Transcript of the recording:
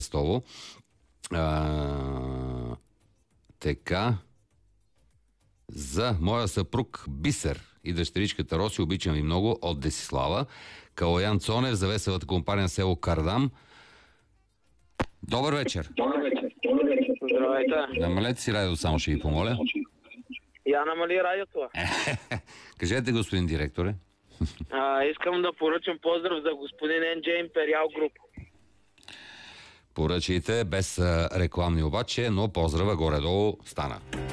Стово. Така. За моя съпруг Бисер и дъщеричката Роси, обичам ви много, от Десислава. Калоян Цонев за веселата компания село Кардам. Добър вечер. Здравейте. Намалете си радиото, само ще ви помоля. Я намали радиото. Кажете, господин директоре. Искам да поръчам поздрав за господин NJ Imperial Group. Поръчайте без рекламни обаче, но поздрава горе-долу стана.